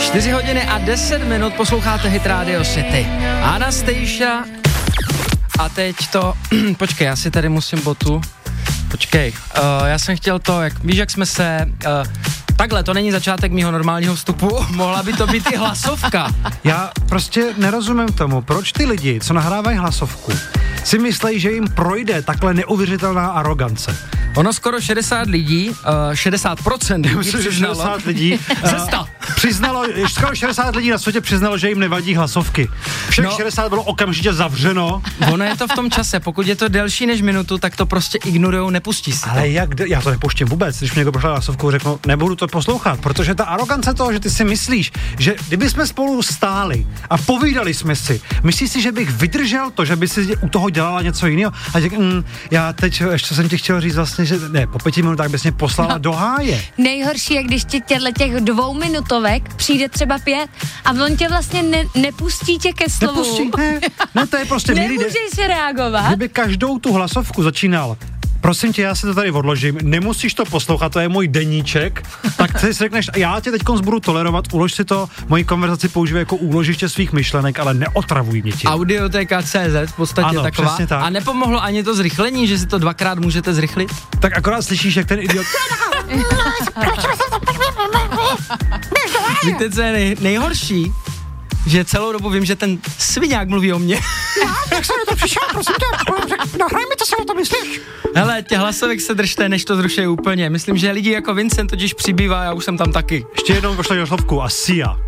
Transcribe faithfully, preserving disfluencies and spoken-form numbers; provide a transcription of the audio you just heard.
čtyři hodiny a deset minut posloucháte Hit Radio City. Anastasia. A teď to, počkej, já si tady musím botu. Počkej, uh, já jsem chtěl to, jak, víš, jak jsme se, uh, takhle, to není začátek mýho normálního vstupu, mohla by to být i hlasovka. Já prostě nerozumím tomu, proč ty lidi, co nahrávají hlasovku, si myslí, že jim projde takhle neuvěřitelná arogance. Ono skoro šedesát lidí, uh, šedesát procent lidí Myslím, že přiznalo. šedesát lidí Cesta. přiznalo, skoro šedesát lidí na světě přiznalo, že jim nevadí hlasovky. Všech No. šedesát bylo okamžitě zavřeno. Ono je to v tom čase, pokud je to delší než minutu, tak to prostě ignorujou, nepustí si to. Ale jak, já to nepouštím vůbec, když mi někdo pošle hlasovku, řeknu, nebudu to poslouchat, protože ta arogance toho, že ty si myslíš, že kdyby jsme spolu stáli a povídali jsme si, myslíš si, že bych vydržel to, že by si u toho dělala něco jiného? A řekl, mm, já teď ještě jsem ti chtěl říct vlastně, že ne, po pěti minutách bys mě poslala no. do háje. Nejhorší je, když ti těhle těch dvouminutovek přijde třeba pět a on tě vlastně ne, nepustí tě ke slovu. Nepustí, ne, ne, to je prostě milý. Nemůžeš reagovat. Kdyby každou tu hlasovku začínal, prosím tě, já si to tady odložím, nemusíš to poslouchat, to je můj deníček, tak ty si řekneš, já tě teďkonc budu tolerovat, ulož si to, moji konverzaci používej jako úložiště svých myšlenek, ale neotravuj mě tím. Audioteka tečka cé zet v podstatě ano, taková. tak. A nepomohlo ani to zrychlení, že si to dvakrát můžete zrychlit? Tak akorát slyšíš, jak ten idiot... Víte, co je nej, nejhorší? Že celou dobu vím, že ten sviňák mluví o mně. Jak se to přišel, prosím tě, nahraj mi to, se o to myslíš. Hele, těch hlasovek se držte, než to zruší úplně. Myslím, že lidi jako Vincent totiž přibývá, já už jsem tam taky. Ještě jednou pošleš hlasovku a Sia.